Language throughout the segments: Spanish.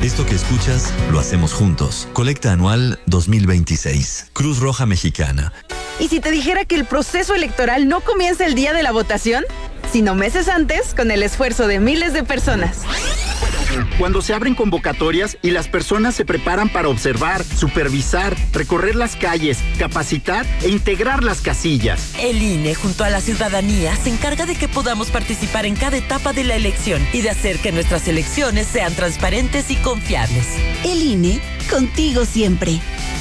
Esto que escuchas, lo hacemos juntos. Colecta anual 2026. Cruz Roja Mexicana. ¿Y si te dijera que el proceso electoral no comienza el día de la votación, sino meses antes, con el esfuerzo de miles de personas? Cuando se abren convocatorias y las personas se preparan para observar, supervisar, recorrer las calles, capacitar e integrar las casillas. El INE, junto a la ciudadanía, se encarga de que podamos participar en cada etapa de la elección y de hacer que nuestras elecciones sean transparentes y confiables. El INE, contigo siempre.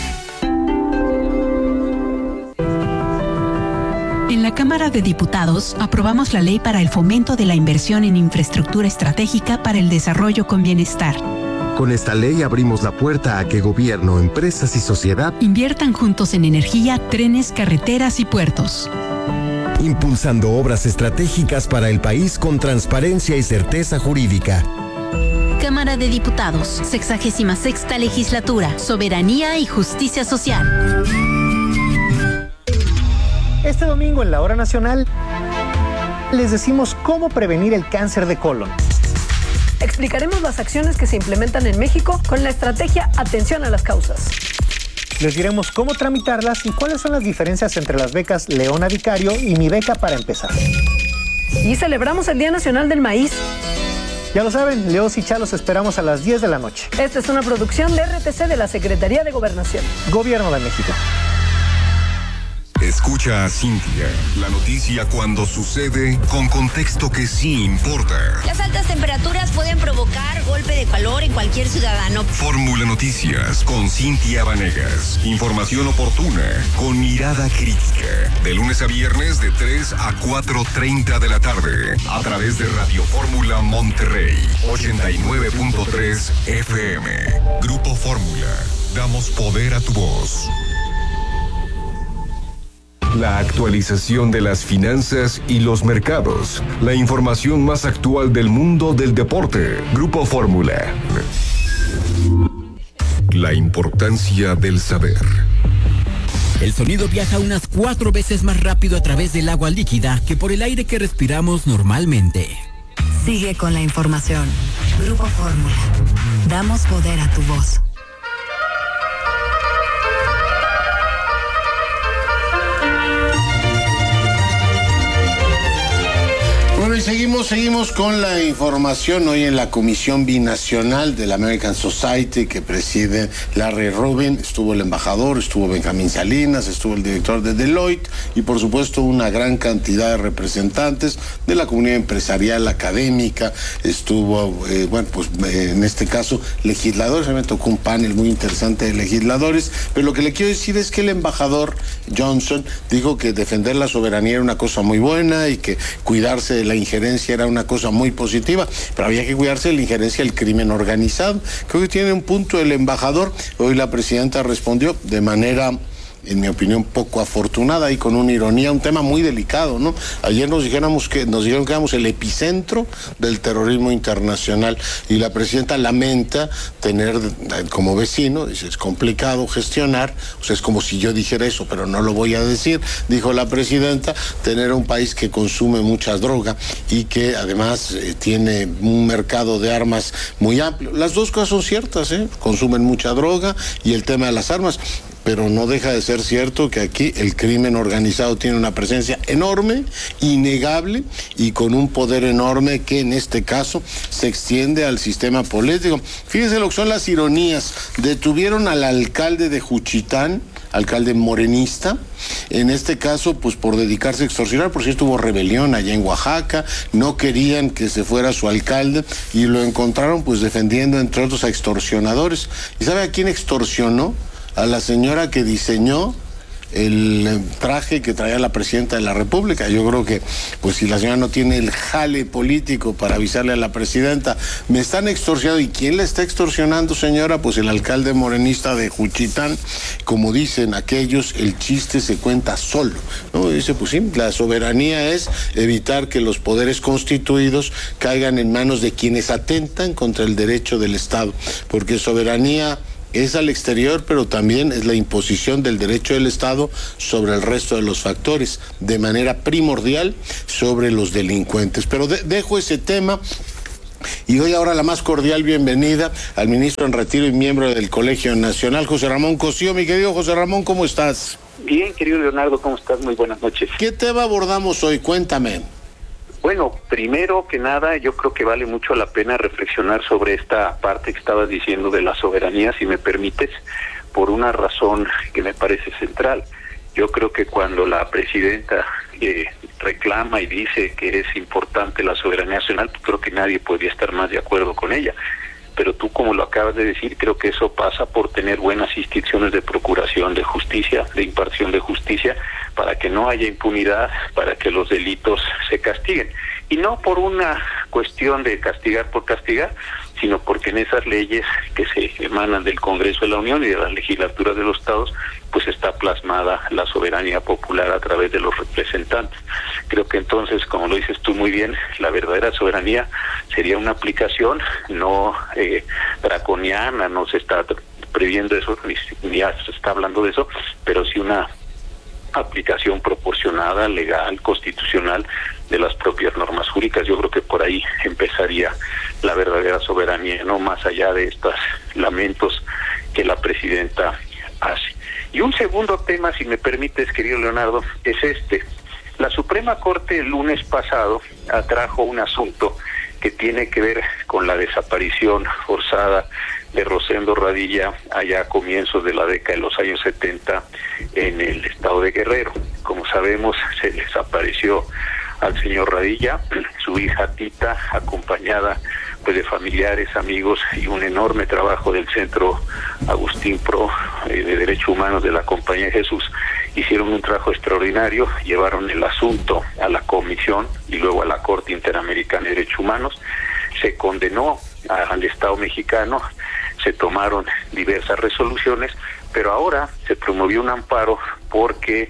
En la Cámara de Diputados aprobamos la ley para el fomento de la inversión en infraestructura estratégica para el desarrollo con bienestar. Con esta ley abrimos la puerta a que gobierno, empresas y sociedad inviertan juntos en energía, trenes, carreteras y puertos. Impulsando obras estratégicas para el país con transparencia y certeza jurídica. Cámara de Diputados, 66ª Legislatura, Soberanía y Justicia Social. Este domingo en la Hora Nacional les decimos cómo prevenir el cáncer de colon. Explicaremos las acciones que se implementan en México con la estrategia Atención a las Causas. Les diremos cómo tramitarlas y cuáles son las diferencias entre las becas Leona Vicario y Mi Beca para Empezar. Y celebramos el Día Nacional del Maíz. Ya lo saben, Leos y Chalos esperamos a las 10 de la noche. Esta es una producción de RTC de la Secretaría de Gobernación. Gobierno de México. Escucha a Cintia, la noticia cuando sucede con contexto que sí importa. Las altas temperaturas pueden provocar golpe de calor en cualquier ciudadano. Fórmula Noticias con Cintia Vanegas. Información oportuna con mirada crítica. De lunes a viernes de 3 a 4:30 de la tarde. A través de Radio Fórmula Monterrey. 89.3 FM. Grupo Fórmula. Damos poder a tu voz. La actualización de las finanzas y los mercados. La información más actual del mundo del deporte. Grupo Fórmula. La importancia del saber. El sonido viaja unas 4 veces más rápido a través del agua líquida que por el aire que respiramos normalmente. Sigue con la información. Grupo Fórmula. Damos poder a tu voz. Bueno, y seguimos con la información. Hoy en la Comisión Binacional de la American Society que preside Larry Rubin, estuvo el embajador, estuvo Benjamín Salinas, estuvo el director de Deloitte y por supuesto una gran cantidad de representantes de la comunidad empresarial, académica, estuvo, en este caso legisladores. A mí me tocó un panel muy interesante de legisladores, pero lo que le quiero decir es que el embajador Johnson dijo que defender la soberanía era una cosa muy buena y que cuidarse de la injerencia era una cosa muy positiva, pero había que cuidarse de la injerencia del crimen organizado. Creo que tiene un punto el embajador. Hoy la presidenta respondió de manera, en mi opinión, poco afortunada y con una ironía, un tema muy delicado, ¿no? Ayer nos dijeron que éramos el epicentro del terrorismo internacional y la presidenta lamenta tener como vecino, dice, es complicado gestionar, o sea, es como si yo dijera eso, pero no lo voy a decir, dijo la presidenta, tener un país que consume mucha droga y que además tiene un mercado de armas muy amplio. Las dos cosas son ciertas, consumen mucha droga y el tema de las armas. Pero no deja de ser cierto que aquí el crimen organizado tiene una presencia enorme, innegable y con un poder enorme que en este caso se extiende al sistema político. Fíjense lo que son las ironías. Detuvieron al alcalde de Juchitán, alcalde morenista, en este caso pues por dedicarse a extorsionar, por si estuvo rebelión allá en Oaxaca, no querían que se fuera su alcalde y lo encontraron pues defendiendo entre otros a extorsionadores. ¿Y sabe a quién extorsionó? A la señora que diseñó el traje que traía la presidenta de la República. Yo creo que, pues si la señora no tiene el jale político para avisarle a la presidenta, me están extorsionando. ¿Y quién la está extorsionando, señora? Pues el alcalde morenista de Juchitán. Como dicen aquellos, el chiste se cuenta solo, ¿no? Dice, pues sí, la soberanía es evitar que los poderes constituidos caigan en manos de quienes atentan contra el derecho del Estado, porque soberanía es al exterior, pero también es la imposición del derecho del Estado sobre el resto de los factores, de manera primordial sobre los delincuentes. Pero dejo ese tema Y doy ahora la más cordial bienvenida al ministro en retiro y miembro del Colegio Nacional, José Ramón Cosío. Mi querido José Ramón, ¿cómo estás? Bien, querido Leonardo, ¿cómo estás? Muy buenas noches. ¿Qué tema abordamos hoy? Cuéntame. Bueno, primero que nada, yo creo que vale mucho la pena reflexionar sobre esta parte que estabas diciendo de la soberanía, si me permites, por una razón que me parece central. Yo creo que cuando la presidenta reclama y dice que es importante la soberanía nacional, pues creo que nadie podría estar más de acuerdo con ella. Pero tú, como lo acabas de decir, creo que eso pasa por tener buenas instituciones de procuración de justicia, de impartición de justicia, para que no haya impunidad, para que los delitos se castiguen. Y no por una cuestión de castigar por castigar, sino porque en esas leyes que se emanan del Congreso de la Unión y de las legislaturas de los estados, pues está plasmada la soberanía popular a través de los representantes. Creo que entonces, como lo dices tú muy bien, la verdadera soberanía sería una aplicación no draconiana, no se está previendo eso, ni ya se está hablando de eso, pero sí una aplicación proporcionada, legal, constitucional de las propias normas jurídicas. Yo creo que por ahí empezaría la verdadera soberanía, no más allá de estos lamentos que la presidenta hace. Y un segundo tema, si me permites, querido Leonardo, es este. La Suprema Corte el lunes pasado atrajo un asunto que tiene que ver con la desaparición forzada de Rosendo Radilla allá a comienzos de la década de los años 70 en el estado de Guerrero. Como sabemos, se desapareció al señor Radilla, su hija Tita, acompañada pues de familiares, amigos y un enorme trabajo del Centro Agustín Pro de Derechos Humanos de la Compañía de Jesús. Hicieron un trabajo extraordinario, llevaron el asunto a la Comisión y luego a la Corte Interamericana de Derechos Humanos. Se condenó al Estado mexicano, se tomaron diversas resoluciones, pero ahora se promovió un amparo porque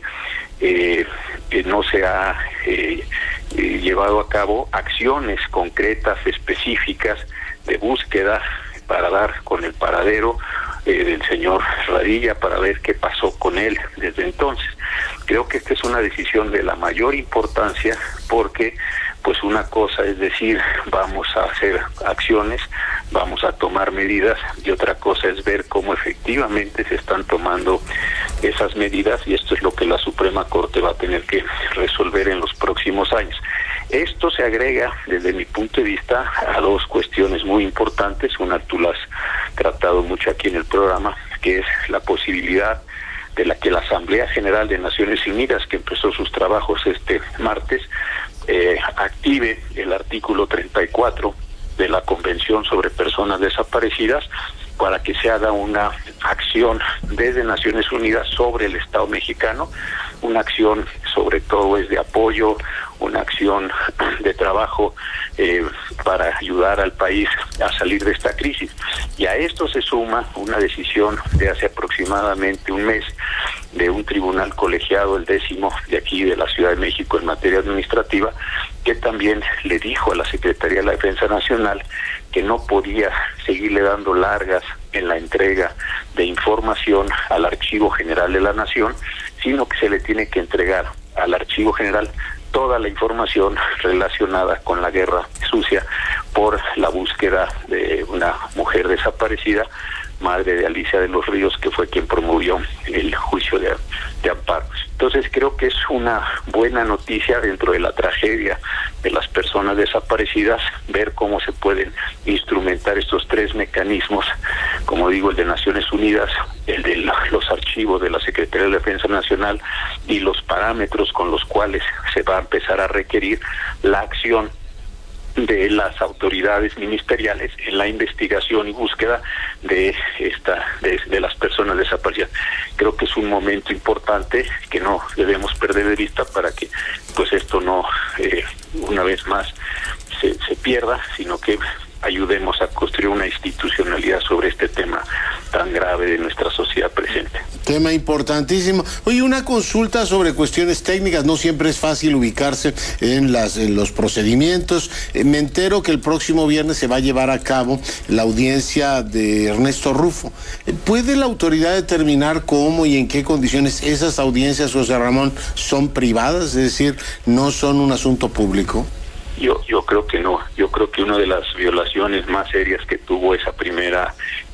no se ha llevado a cabo acciones concretas, específicas de búsqueda para dar con el paradero del señor Radilla, para ver qué pasó con él desde entonces. Creo que esta es una decisión de la mayor importancia porque pues una cosa es decir, vamos a hacer acciones, vamos a tomar medidas, y otra cosa es ver cómo efectivamente se están tomando esas medidas, y esto es lo que la Suprema Corte va a tener que resolver en los próximos años. Esto se agrega, desde mi punto de vista, a dos cuestiones muy importantes. Una tú la has tratado mucho aquí en el programa, que es la posibilidad de la que la Asamblea General de Naciones Unidas, que empezó sus trabajos este martes, active el artículo 34 de la Convención sobre Personas Desaparecidas para que se haga una acción desde Naciones Unidas sobre el Estado mexicano, una acción sobre todo es de apoyo, una acción de trabajo para ayudar al país a salir de esta crisis. Y a esto se suma una decisión de hace aproximadamente un mes de un tribunal colegiado, el 10º de aquí de la Ciudad de México en materia administrativa, que también le dijo a la Secretaría de la Defensa Nacional que no podía seguirle dando largas en la entrega de información al Archivo General de la Nación, sino que se le tiene que entregar al Archivo General toda la información relacionada con la guerra sucia por la búsqueda de una mujer desaparecida, madre de Alicia de los Ríos, que fue quien promovió el juicio de amparo. Entonces creo que es una buena noticia dentro de la tragedia de las personas desaparecidas, ver cómo se pueden instrumentar estos tres mecanismos, como digo, el de Naciones Unidas, el de los archivos de la Secretaría de Defensa Nacional y los parámetros con los cuales se va a empezar a requerir la acción de las autoridades ministeriales en la investigación y búsqueda de las personas desaparecidas. Creo que es un momento importante que no debemos perder de vista para que pues esto no una vez más se pierda, sino que ayudemos a construir una institucionalidad sobre este tema tan grave de nuestra sociedad presente. Tema importantísimo. Oye, una consulta sobre cuestiones técnicas. No siempre es fácil ubicarse en los procedimientos. Me entero que el próximo viernes se va a llevar a cabo la audiencia de Ernesto Rufo. ¿Puede la autoridad determinar cómo y en qué condiciones esas audiencias, José Ramón, son privadas? Es decir, ¿no son un asunto público? Yo creo que no. Yo creo que una de las violaciones más serias que tuvo esa primera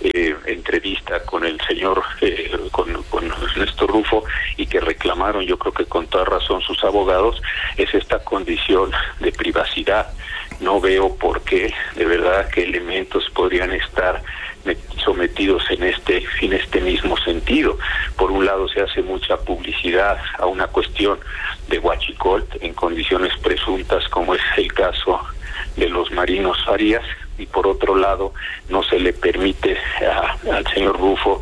entrevista con el señor, con Néstor Rufo, y que reclamaron, yo creo que con toda razón, sus abogados, es esta condición de privacidad. No veo por qué, de verdad, qué elementos podrían estar sometidos en este mismo sentido. Por un lado, se hace mucha publicidad a una cuestión de huachicol en condiciones presuntas, como es el caso de los marinos Farías, y por otro lado no se le permite al señor Rufo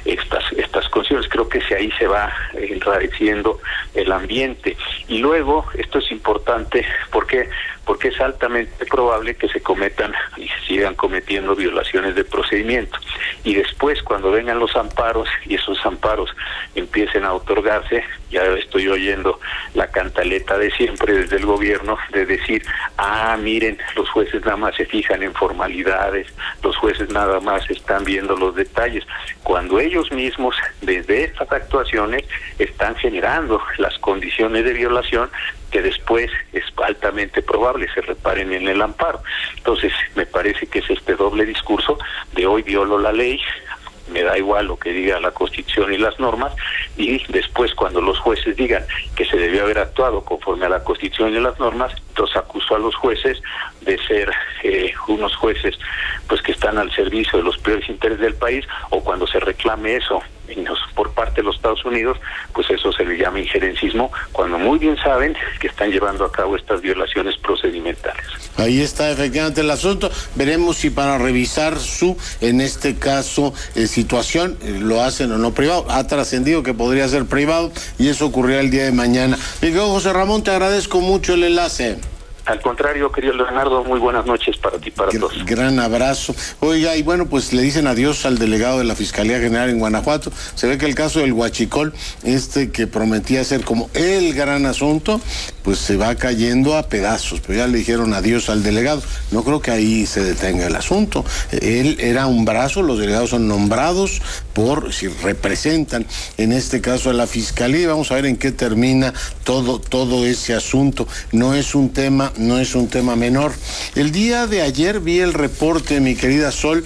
estas condiciones. Creo que ahí se va enrareciendo el ambiente. Y luego, esto es importante porque es altamente probable que se cometan y se sigan cometiendo violaciones de procedimiento. Y después, cuando vengan los amparos y esos amparos empiecen a otorgarse, ya estoy oyendo la cantaleta de siempre desde el gobierno de decir, miren, los jueces nada más se fijan en formalidades, los jueces nada más están viendo los detalles, cuando ellos mismos, desde estas actuaciones, están generando las condiciones de violación que después es altamente probable se reparen en el amparo. Entonces, me parece que es este doble discurso de hoy violo la ley, me da igual lo que diga la Constitución y las normas, y después cuando los jueces digan que se debió haber actuado conforme a la Constitución y las normas, entonces acusó a los jueces de ser unos jueces pues que están al servicio de los peores intereses del país, o cuando se reclame eso por parte de los Estados Unidos, pues eso se le llama injerencismo, cuando muy bien saben que están llevando a cabo estas violaciones procedimentales. Ahí está efectivamente el asunto. Veremos si para revisar en este caso, situación, lo hacen o no privado. Ha trascendido que podría ser privado y eso ocurrirá el día de mañana. Miguel José Ramón, te agradezco mucho el enlace. Al contrario, querido Leonardo, muy buenas noches para ti y para todos. Gran abrazo. Oiga, y bueno, pues le dicen adiós al delegado de la Fiscalía General en Guanajuato. Se ve que el caso del huachicol, que prometía ser como el gran asunto, pues se va cayendo a pedazos, pero ya le dijeron adiós al delegado. No creo que ahí se detenga el asunto. Él era un brazo, los delegados son nombrados si representan en este caso a la Fiscalía. Vamos a ver en qué termina todo ese asunto. No es un tema menor. El día de ayer vi el reporte, mi querida Sol,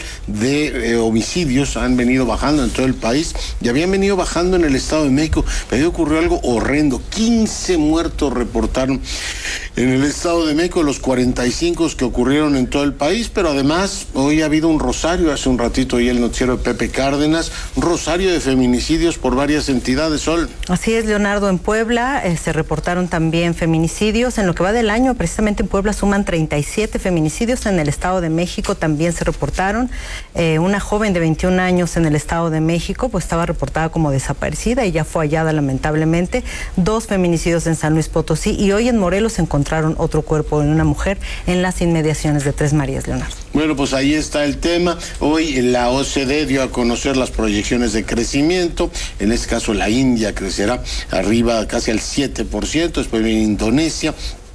de homicidios. Han venido bajando en todo el país y habían venido bajando en el Estado de México, pero ahí ocurrió algo horrendo. 15 muertos reportaron en el Estado de México, los 45 que ocurrieron en todo el país, pero además hoy ha habido un rosario, hace un ratito oí el noticiero de Pepe Cárdenas, un rosario de feminicidios por varias entidades, Sol. Así es, Leonardo, en Puebla se reportaron también feminicidios. En lo que va del año, precisamente en Puebla suman 37 feminicidios. En el Estado de México también se reportaron. Una joven de 21 años en el Estado de México pues estaba reportada como desaparecida y ya fue hallada lamentablemente. 2 feminicidios en San Luis Potosí, y hoy en Morelos se encontraron otro cuerpo de una mujer en las inmediaciones de Tres Marías, Leonardo. Bueno, pues ahí está el tema. Hoy la OCDE dio a conocer las proyecciones de crecimiento. En este caso la India crecerá arriba casi al 7%, después viene Indonesia,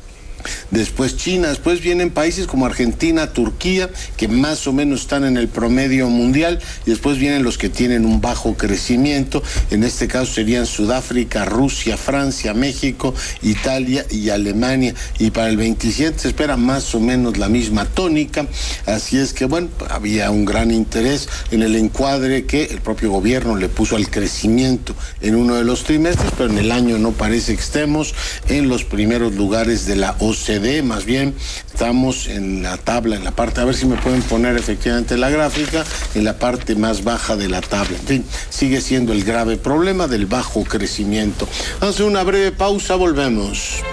después China, después vienen países como Argentina, Turquía, que más o menos están en el promedio mundial, y después vienen los que tienen un bajo crecimiento. En este caso serían Sudáfrica, Rusia, Francia, México, Italia y Alemania. Y para el 27 se espera más o menos la misma tónica. Así es que, bueno, había un gran interés en el encuadre que el propio gobierno le puso al crecimiento en uno de los trimestres, pero en el año no parece que estemos en los primeros lugares de la OCDE, más bien estamos en la tabla, en la parte, a ver si me pueden poner efectivamente la gráfica, en la parte más baja de la tabla. En fin, sigue siendo el grave problema del bajo crecimiento. Vamos a hacer una breve pausa, volvemos.